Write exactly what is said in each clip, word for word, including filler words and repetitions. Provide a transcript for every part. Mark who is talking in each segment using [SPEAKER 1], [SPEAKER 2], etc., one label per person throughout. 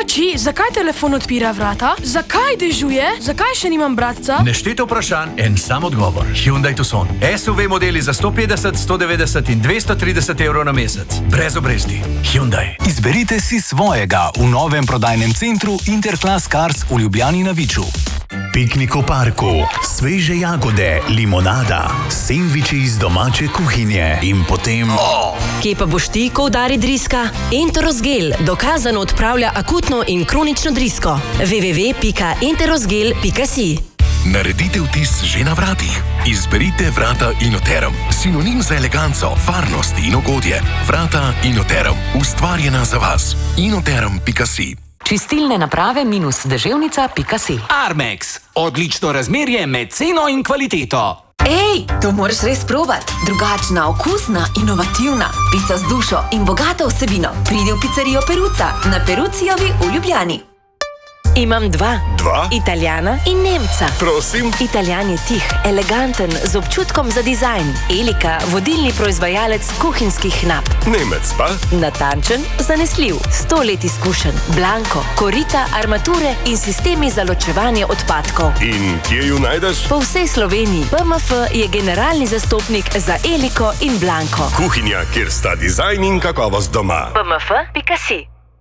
[SPEAKER 1] Oči, zakaj telefon odpira vrata? Zakaj dežuje? Zakaj še nimam bratca?
[SPEAKER 2] Nešteto vprašanj, en sam odgovor. Hyundai Tucson. S U V modeli za sto petdeset, sto devetdeset in dvesto trideset evrov na mesec. Brez obresti. Hyundai.
[SPEAKER 3] Izberite si svojega v novem prodajnem centru Interclass Cars v Ljubljani na Viču.
[SPEAKER 4] Piknik v parku, sveže jagode, limonada, sendviči iz domače kuhinje in potem...
[SPEAKER 5] Oh. Kje pa boš ti, ko udari driska? Enterosgel dokazano odpravlja akutno in kronično drisko. w w w pika enterosgel pika si.
[SPEAKER 6] Naredite vtis že na vratih. Izberite vrata Inoterum. Sinonim za eleganco, varnost in ugodje. Vrata Inoterum. Ustvarjena za vas. inoterum pika si.
[SPEAKER 7] Čistilne naprave minus deževnica pika si.
[SPEAKER 8] Armex. Odlično razmerje med ceno in kvaliteto.
[SPEAKER 9] Ej, to moraš res probat. Drugačna, okusna, inovativna. Pica z dušo in bogato vsebino. Pridi v pizzerijo Peruca na Perucijovi v Ljubljani.
[SPEAKER 5] Imam dva.
[SPEAKER 6] Dva?
[SPEAKER 5] Italijana in Nemca.
[SPEAKER 6] Prosim?
[SPEAKER 5] Italijan je tih, eleganten, z občutkom za dizajn. Elika, vodilni proizvajalec kuhinjskih nap.
[SPEAKER 6] Nemec pa?
[SPEAKER 5] Natančen, zanesljiv, sto let izkušen. Blanko, korita, armature in sistemi za ločevanje odpadkov.
[SPEAKER 6] In kje ju najdeš?
[SPEAKER 5] Po vsej Sloveniji. B M F je generalni zastopnik za Eliko in Blanko.
[SPEAKER 6] Kuhinja, kjer sta dizajn in kakovost doma.
[SPEAKER 5] B M F pika si.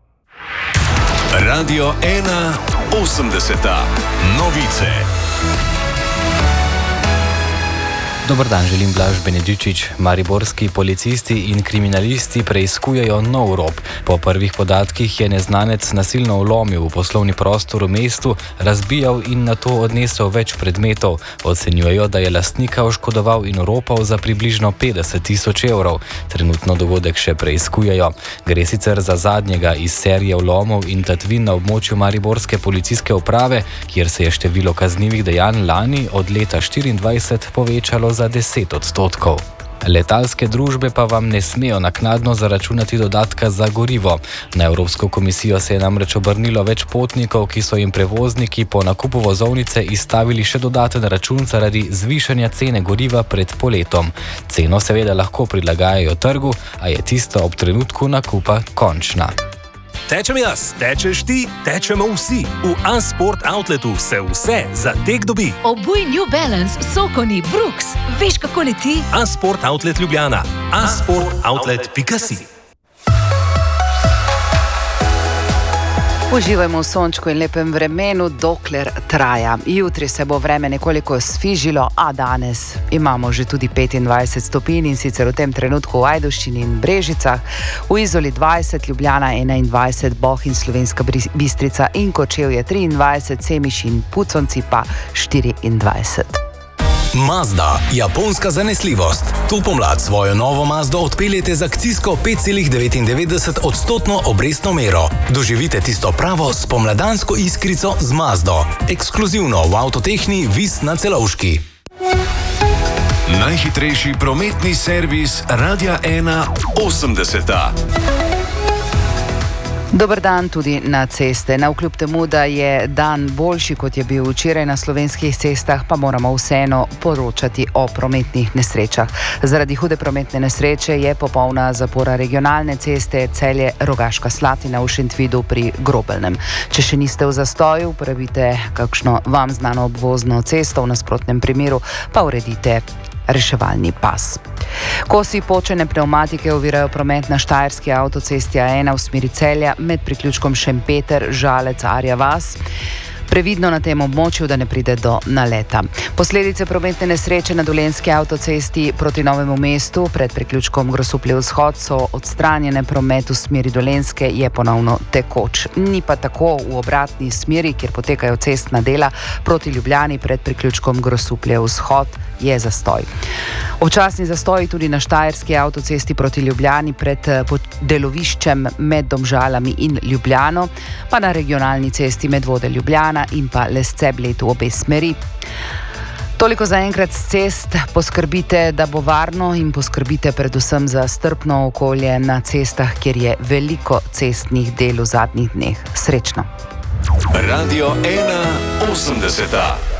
[SPEAKER 4] Radio ena osemdeseta. Novice.
[SPEAKER 10] Dober dan, želim Blaž Benedičič. Mariborski policisti in kriminalisti preiskujejo nov rop. Po prvih podatkih je neznanec nasilno vlomil v poslovni prostor v mestu, razbijal in nato odnesel več predmetov. Ocenjujejo, da je lastnika oškodoval in ropal za približno petdeset tisoč evrov. Trenutno dogodek še preiskujejo. Gre sicer za zadnjega iz serije vlomov in tatvin na območju mariborske policijske uprave, kjer se je število kaznivih dejanj lani od leta štiriindvajset povečalo za deset odstotkov. Letalske družbe pa vam ne smejo naknadno zaračunati dodatka za gorivo. Na Evropsko komisijo se je namreč obrnilo več potnikov, ki so jim prevozniki po nakupu vozovnice izstavili še dodaten račun zaradi zvišanja cene goriva pred poletom. Ceno seveda lahko prilagajajo trgu, a je tista ob trenutku nakupa končna.
[SPEAKER 8] Tečem jaz, tečeš ti, tečemo vsi. V Unsport Outletu se vse za tek dobi.
[SPEAKER 11] Obuj New Balance, Sokoni, Brooks. Veš, kako leti?
[SPEAKER 8] Unsport Outlet Ljubljana. unsport outlet pika si.
[SPEAKER 12] Uživajmo v sončku in lepem vremenu, dokler traja. Jutri se bo vreme nekoliko sfižilo, a danes imamo že tudi petindvajset stopinj in sicer v tem trenutku v Ajdovščini in Brežicah, v Izoli dvajset, Ljubljana enaindvajset, Bohinj, Slovenska Bistrica in Kočevje triindvajset, Semiš in Puconci pa štiriindvajset.
[SPEAKER 3] Mazda, japonska zanesljivost. To pomlad svojo novo Mazdo odpeljete z akcijsko pet celih devetindevetdeset odstotno obrestno mero. Doživite tisto pravo spomladansko iskrico z Mazdo. Ekskluzivno v Avtotehni Vis na Celovški.
[SPEAKER 4] Najhitrejši prometni servis Radia ena osemdeseta.
[SPEAKER 12] Dober dan tudi na ceste. Navkljub temu, da je dan boljši, kot je bil včeraj na slovenskih cestah, pa moramo vseeno poročati o prometnih nesrečah. Zaradi hude prometne nesreče je popolna zapora regionalne ceste Celje-Rogaška Slatina v Šentvidu pri Grobelnem. Če še niste v zastoju, uporabite kakšno vam znano obvozno cesto, v nasprotnem primeru pa uredite reševalni pas. Kosi počene pnevmatike ovirajo promet na štajerski avtocesti A ena v smeri Celja med priključkom Šempeter, Žalec, Arja vas. Previdno na tem območju, da ne pride do naleta. Posledice prometne nesreče na Dolenjski avtocesti proti Novemu mestu pred priključkom Grosuplje vzhod so odstranjene, promet v smeri Dolenjske je ponovno tekoč. Ni pa tako v obratni smeri, kjer potekajo cestna dela proti Ljubljani pred priključkom Grosuplje vzhod je zastoj. Občasni zastoji tudi na štajerski avtocesti proti Ljubljani pred deloviščem med Domžalami in Ljubljano, pa na regionalni cesti Medvode Ljubljana in pa Lesce-Bled v obe smeri. Toliko za enkrat s cest, poskrbite, da bo varno in poskrbite predvsem za strpno okolje na cestah, kjer je veliko cestnih del v zadnjih dneh. Srečno!
[SPEAKER 4] Radio ena osemdeseta.